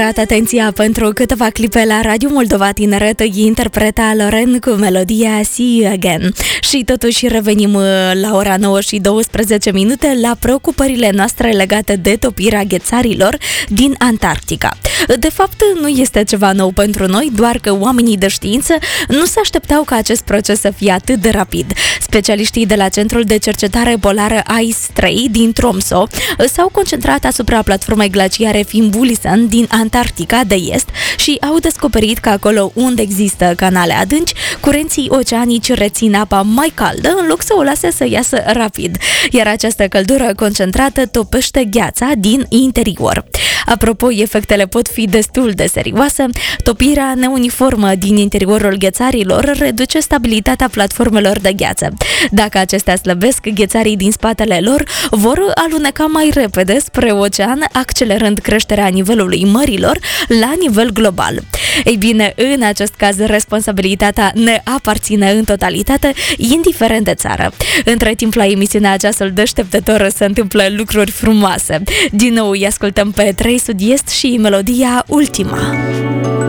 Atenția pentru câteva clipe la Radio Moldova Tineret interpreta Loren cu melodia See You Again. Și totuși revenim la ora 9 și 12 minute la preocupările noastre legate de topirea ghețarilor din Antarctica. De fapt, nu este ceva nou pentru noi, doar că oamenii de știință nu se așteptau ca acest proces să fie atât de rapid. Specialiștii de la Centrul de Cercetare Polară ICE-3 din Tromsø s-au concentrat asupra platformei glaciare Fimbulisen din Antarctica de Est și au descoperit că acolo unde există canale adânci, curenții oceanici rețin apa mai caldă în loc să o lase să iasă rapid, iar această căldură concentrată topește gheața din interior. Apropo, efectele pot fi destul de serioase. Topirea neuniformă din interiorul ghețarilor reduce stabilitatea platformelor de gheață. Dacă acestea slăbesc, ghețarii din spatele lor vor aluneca mai repede spre ocean, accelerând creșterea nivelului mărilor la nivel global. Ei bine, în acest caz, responsabilitatea ne aparține în totalitate, indiferent de țară. Între timp, la emisiunea Ceasul Deșteptător se întâmplă lucruri frumoase. Din nou îi ascultăm pe 3 Sud-Est și melodia Ultima.